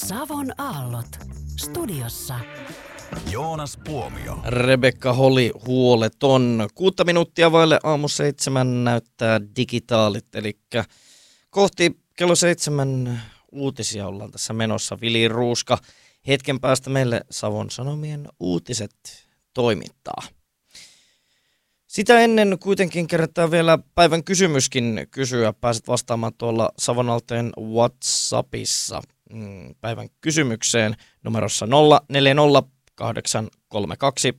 Savon aallot. Studiossa Joonas Puomio. Rebekka Holi huoleton. 6 minuuttia vaille aamu 7 näyttää digitaalit, eli kohti kello 7 uutisia ollaan tässä menossa. Vili Ruuska hetken päästä meille Savon Sanomien uutiset toimittaa. Sitä ennen kuitenkin kerätään vielä päivän kysymyskin kysyä. Pääset vastaamaan tuolla Savonalteen WhatsAppissa päivän kysymykseen numerossa 040 832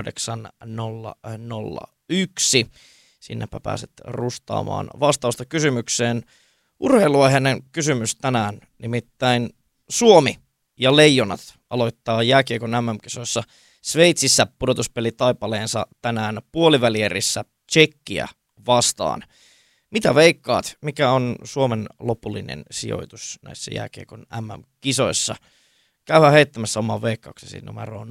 8001. Sinnepä pääset rustaamaan vastausta kysymykseen. Urheiluaiheinen kysymys tänään, nimittäin Suomi ja Leijonat aloittaa jääkiekon MM-kisoissa Sveitsissä pudotuspelitaipaleensa tänään puolivälierissä Tšekkiä vastaan. Mitä veikkaat, mikä on Suomen lopullinen sijoitus näissä jääkiekon MM-kisoissa? Käydään heittämässä oman veikkauksesi numeroon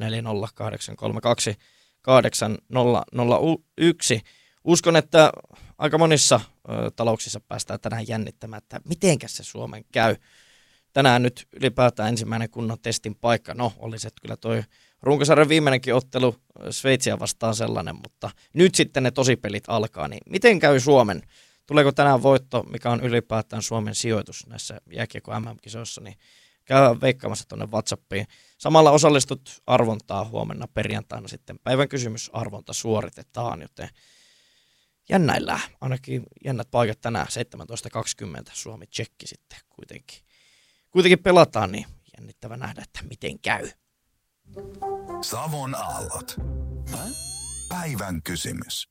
0408328001. Uskon, että aika monissa talouksissa päästään tänään jännittämään, että mitenkäs se Suomen käy. Tänään nyt ylipäätään ensimmäinen kunnon testin paikka. No, oli se kyllä toi runkosarjan viimeinenkin ottelu Sveitsiä vastaan sellainen, mutta nyt sitten ne tosipelit alkaa. Niin miten käy Suomen? Tuleeko tänään voitto, mikä on ylipäätään Suomen sijoitus näissä jääkiekko MM-kisoissa, niin käy veikkaamassa tuonne WhatsAppiin. Samalla osallistut arvontaa huomenna perjantaina sitten. Päivän kysymysarvonta suoritetaan, joten jännäillään. Ainakin jännät paikat tänään 17.20 Suomi-Tšekki sitten kuitenkin pelataan, niin jännittävä nähdä, että miten käy. Savon aallot. Päivän kysymys.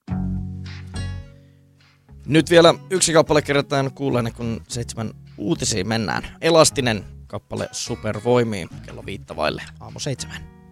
Nyt vielä yksi kappale kerätään kuulleen, kun 7 uutisiin mennään. Elastinen kappale Supervoimiin kello 5 vaille aamu 7.